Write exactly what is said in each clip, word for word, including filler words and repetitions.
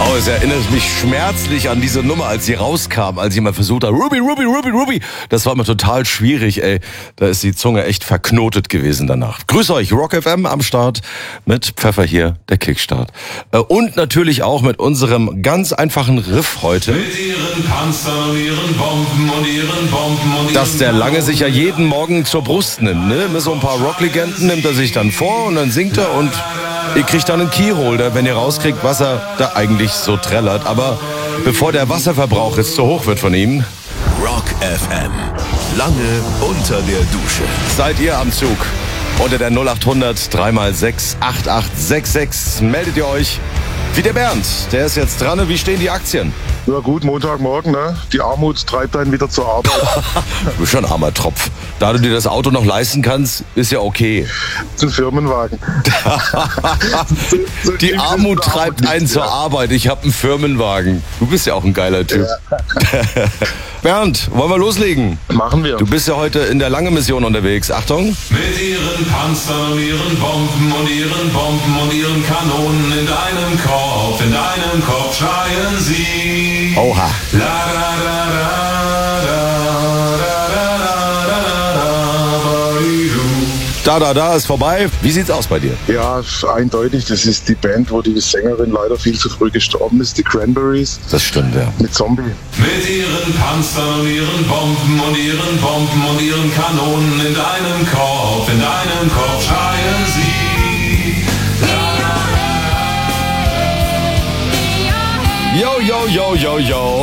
Oh, es erinnert mich schmerzlich an diese Nummer, als sie rauskam, als jemand versucht hat, Ruby, Ruby, Ruby, Ruby. Das war immer total schwierig, ey. Da ist die Zunge echt verknotet gewesen danach. Grüß euch, Rock F M am Start mit Pfeffer hier, der Kickstart. Und natürlich auch mit unserem ganz einfachen Riff heute. Mit ihren Panzern und ihren Bomben und ihren Bomben und ihren Dass der Lange sich ja jeden Morgen zur Brust nimmt, ne? Mit so ein paar Rocklegenden nimmt er sich dann vor und dann singt er und ihr kriegt dann einen Keyholder, wenn ihr rauskriegt, was er da eigentlich so trällert. Aber bevor der Wasserverbrauch jetzt zu hoch wird von ihm. Rock F M. Lange unter der Dusche. Seid ihr am Zug? Unter der null acht hundert drei mal sechs acht acht sechs sechs meldet ihr euch. Wie der Bernd, der ist jetzt dran. Wie stehen die Aktien? Ja gut, Montagmorgen, ne? Die Armut treibt einen wieder zur Arbeit. Du bist schon ein armer Tropf. Da du dir das Auto noch leisten kannst, ist ja okay. Das ist ein Firmenwagen. so, so Die Armut treibt einen zur Arbeit. Ich habe einen Firmenwagen. Du bist ja auch ein geiler Typ. Ja. Bernd, wollen wir loslegen? Machen wir. Du bist ja heute in der Lange-Mission unterwegs. Achtung. Mit ihren Panzern und ihren Bomben und ihren Bomben und ihren Kanonen in deinem Kopf, in deinem Kopf schreien sie. Oha. La, da, da, da, da, da, da, da, Da, da, da ist vorbei. Wie sieht's aus bei dir? Ja, eindeutig. Das ist die Band, wo die Sängerin leider viel zu früh gestorben ist. Die Cranberries. Das stimmt, ja. Mit Zombie. Mit ihren Panzern und ihren Bomben und ihren Bomben und ihren Kanonen in deinem Kopf, in deinem Kopf schreien sie. Yo, yo, yo, yo, yo.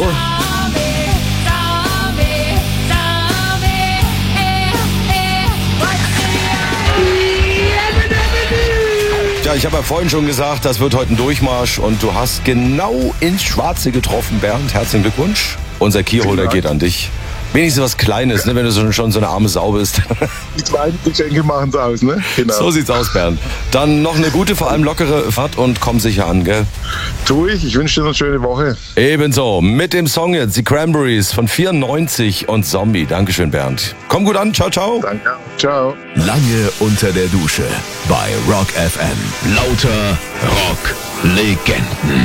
Ja, ich habe ja vorhin schon gesagt, das wird heute ein Durchmarsch und du hast genau ins Schwarze getroffen, Bernd. Herzlichen Glückwunsch. Unser Keyholder geht an dich. Wenigstens was Kleines, ne, wenn du so, schon so eine arme Sau bist. Die kleinen Geschenke machen es aus, ne? Genau. So sieht's aus, Bernd. Dann noch eine gute, vor allem lockere Fahrt und komm sicher an, gell? Tu ich. Ich wünsche dir eine schöne Woche. Ebenso. Mit dem Song jetzt, die Cranberries von vierundneunzig und Zombie. Dankeschön, Bernd. Komm gut an. Ciao, ciao. Danke. Ciao. Lange unter der Dusche bei Rock F M. Lauter Rock-Legenden.